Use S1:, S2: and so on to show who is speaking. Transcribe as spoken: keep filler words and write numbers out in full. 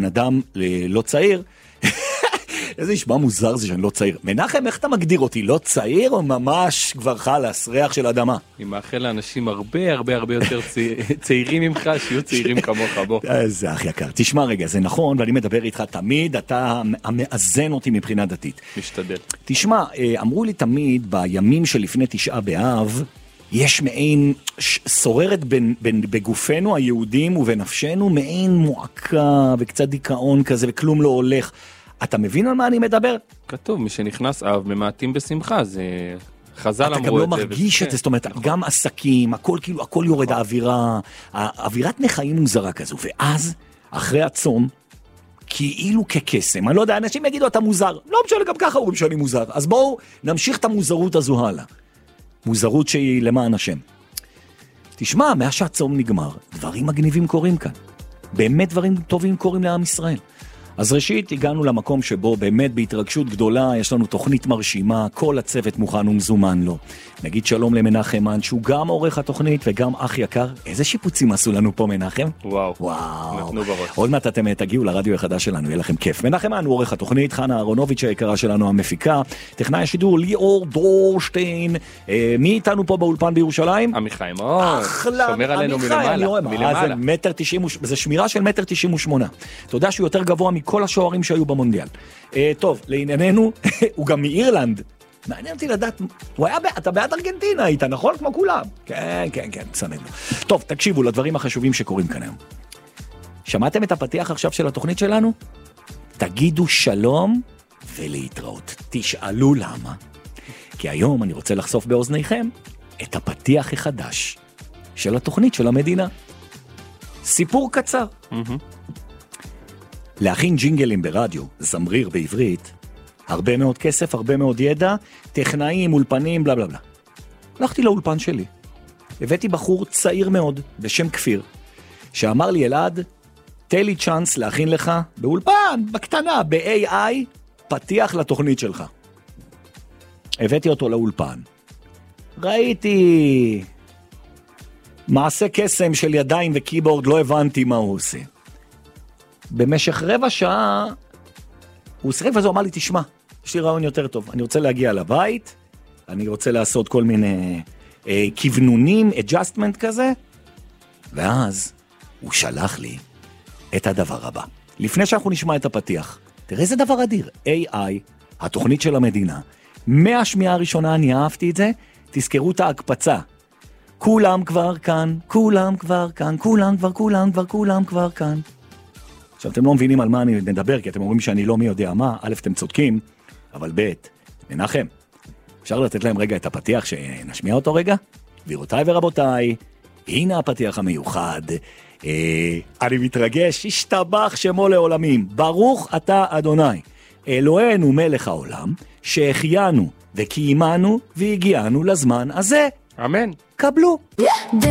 S1: אדם לא צעיר, איזה נשמע מוזר זה שאני לא צעיר. מנחם, איך אתה מגדיר אותי? לא צעיר או ממש כבר חלס, ריח של אדמה?
S2: אני מאחל לאנשים הרבה הרבה הרבה יותר צעירים ממך, שיהיו צעירים כמוך בו.
S1: זה אח יקר. תשמע רגע, זה נכון, ואני מדבר איתך תמיד, אתה המאזן אותי מבחינה דתית.
S2: משתדל.
S1: תשמע, אמרו לי תמיד, בימים שלפני תשעה באב, יש מעין שוררת בין, בין, בגופנו היהודים ובנפשנו, מעין מועקה וקצת דיכאון כזה וכלום לא הולך. אתה מבין על מה אני מדבר?
S2: כתוב, מי שנכנס אב ממעטים בשמחה, זה חז"ל אמרו את זה.
S1: אתה גם לא מרגיש את זה, זאת אומרת, גם עסקים, הכל כאילו, הכל יורד, האווירה, האווירת נחיים מוזרה כזו, ואז, אחרי הצום, כאילו כקסם, אני לא יודע, אנשים יגידו, אתה מוזר, לא משנה, גם ככה אומרים שאני מוזר, אז בואו נמשיך את המוזרות הזו הלאה. מוזרות שהיא למען השם. תשמע, מאז שהצום נגמר, דברים מגניבים קורים כאן. באמת דברים טובים קורים לעם ישראל. אז ראשית, הגענו למקום שבו באמת בהתרגשות גדולה, יש לנו תוכנית מרשימה, כל הצוות מוכן ומזומן לו. נגיד שלום למנחם מן, שהוא גם עורך התוכנית וגם אח יקר. איזה שיפוצים עשו לנו פה, מנחם?
S2: וואו.
S1: וואו.
S2: נתנו בראש.
S1: עוד מעט אתם תגיעו לרדיו החדש שלנו, יהיה לכם כיף. מנחם מן הוא עורך התוכנית, חנה אהרונוביץ' היקרה שלנו המפיקה, טכנאי השידור ליאור דורשטיין. אה, מי איתנו פה באולפן בירושלים?
S2: עמיחי מאוד. שומר עלינו מלמעלה.
S1: מלמעלה. מטר תשעים, זה שמירה של מטר תשעים ושמונה. אתה יודע שהוא יותר גבוה כל השוערים שהיו במונדיאל. אה, טוב, לענייננו, הוא גם מאירלנד. מעניין אותי לדעת, הוא היה, אתה בעד ארגנטינה היית, נכון? כמו כולם. כן, כן, כן, מסמנו. טוב, תקשיבו לדברים החשובים שקורים כאן היום. שמעתם את הפתיח עכשיו של התוכנית שלנו? תגידו שלום ולהתראות. תשאלו למה. כי היום אני רוצה לחשוף באוזניכם את הפתיח החדש של התוכנית של המדינה. סיפור קצר. Mm-hmm. להכין ג'ינגלים ברדיו, זמריר בעברית, הרבה מאוד כסף, הרבה מאוד ידע, טכנאים, אולפנים, בלה בלה בלה. הלכתי לאולפן שלי. הבאתי בחור צעיר מאוד, בשם כפיר, שאמר לי, אלעד, תן לי צ'אנס להכין לך באולפן, בקטנה, ב-איי איי, פתיח לתוכנית שלך. הבאתי אותו לאולפן. ראיתי מעשה קסם של ידיים וקיבורד, לא הבנתי מה הוא עושה. במשך רבע שעה, הוא שרק וזה אמר לי, תשמע, יש לי רעיון יותר טוב, אני רוצה להגיע לבית, אני רוצה לעשות כל מיני אה, כיוונונים, adjustment כזה, ואז הוא שלח לי את הדבר הבא. לפני שאנחנו נשמע את הפתיח, תראה איזה דבר אדיר, איי איי, התוכנית של המדינה, מהשמיעה הראשונה אני אהבתי את זה, תזכרו את ההקפצה, כולם כבר כאן, כולם כבר כאן, כולם כבר, כולם כבר, כולם כבר כאן. עכשיו, אתם לא מבינים על מה אני מדבר, כי אתם אומרים שאני לא מי יודע מה, א', אתם צודקים, אבל ב', מנחם, אפשר לתת להם רגע את הפתיח שנשמיע אותו רגע? גבירותיי ורבותיי, הנה הפתיח המיוחד, אה, אני מתרגש, השתבח שמו לעולמים, ברוך אתה אדוני, אלוהינו מלך העולם, שהחיינו וקיימנו והגיענו לזמן הזה.
S2: אמן.
S1: קבלו.